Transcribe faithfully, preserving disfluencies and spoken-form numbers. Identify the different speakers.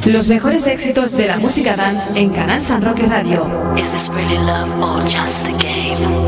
Speaker 1: Los mejores éxitos de la música dance en Canal San Roque Radio.
Speaker 2: Is this really love or just a game?